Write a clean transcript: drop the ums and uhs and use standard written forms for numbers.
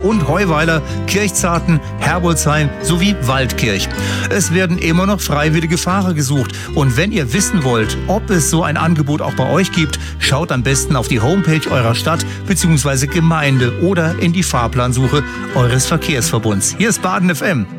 und Heuweiler, Kirchzarten, Herbolzheim sowie Waldkirch. Es werden immer noch freiwillige Fahrer gesucht. Und wenn ihr wissen wollt, ob es so ein Angebot auch bei euch gibt, schaut am besten auf die Homepage eurer Stadt bzw. Gemeinde oder in die Fahrplansuche eures Verkehrsverbunds. Hier ist Baden FM.